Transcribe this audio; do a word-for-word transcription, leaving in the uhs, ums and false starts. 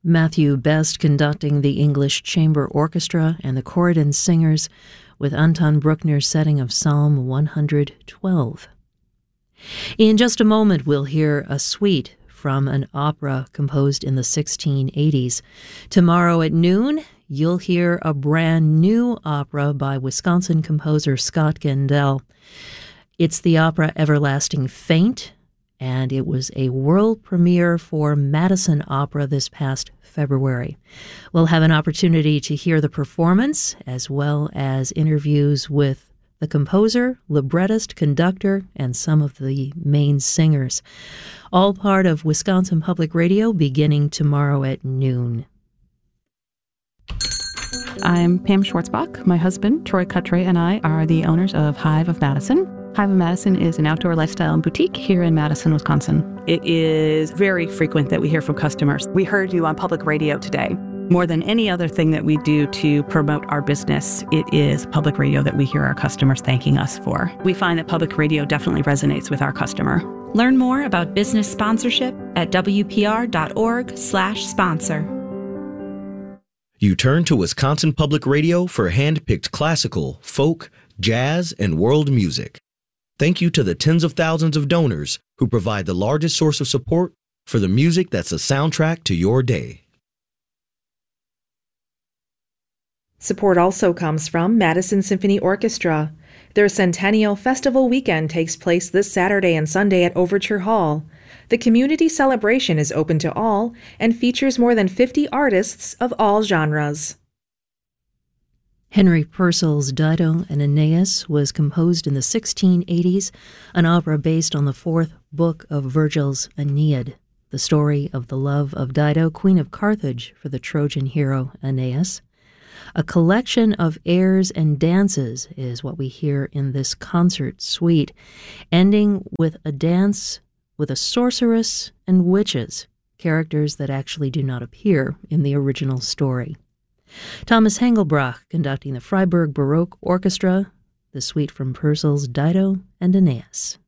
Matthew Best conducting the English Chamber Orchestra and the Corydon Singers with Anton Bruckner's setting of Psalm one hundred twelve. In just a moment, we'll hear a suite from an opera composed in the sixteen eighties. Tomorrow at noon, you'll hear a brand new opera by Wisconsin composer Scott Gendell. It's the opera Everlasting Faint, and it was a world premiere for Madison Opera this past February. We'll have an opportunity to hear the performance, as well as interviews with the composer, librettist, conductor, and some of the main singers. All part of Wisconsin Public Radio, beginning tomorrow at noon. I'm Pam Schwartzbach. My husband, Troy Cutray, and I are the owners of Hive of Madison. Hive of Madison is an outdoor lifestyle boutique here in Madison, Wisconsin. It is very frequent that we hear from customers. We heard you on public radio today. More than any other thing that we do to promote our business, it is public radio that we hear our customers thanking us for. We find that public radio definitely resonates with our customer. Learn more about business sponsorship at W P R dot org slash sponsor. You turn to Wisconsin Public Radio for hand-picked classical, folk, jazz, and world music. Thank you to the tens of thousands of donors who provide the largest source of support for the music that's a soundtrack to your day. Support also comes from Madison Symphony Orchestra. Their Centennial Festival weekend takes place this Saturday and Sunday at Overture Hall. The community celebration is open to all and features more than fifty artists of all genres. Henry Purcell's Dido and Aeneas was composed in the sixteen eighties, an opera based on the fourth book of Virgil's Aeneid, the story of the love of Dido, queen of Carthage, for the Trojan hero Aeneas. A collection of airs and dances is what we hear in this concert suite, ending with a dance with a sorceress and witches, characters that actually do not appear in the original story. Thomas Hengelbrach conducting the Freiburg Baroque Orchestra, the suite from Purcell's Dido and Aeneas.